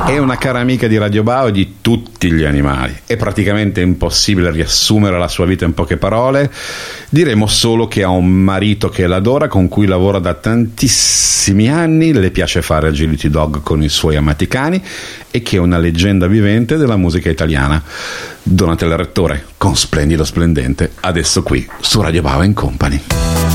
È una cara amica di Radio Bao e di tutti gli animali. È praticamente impossibile riassumere la sua vita in poche parole. Diremo solo che ha un marito che l'adora, con cui lavora da tantissimi anni, le piace fare agility dog con i suoi amati cani e che è una leggenda vivente della musica italiana. Donatella Rettore, con Splendido Splendente, adesso qui su Radio Bao & Company.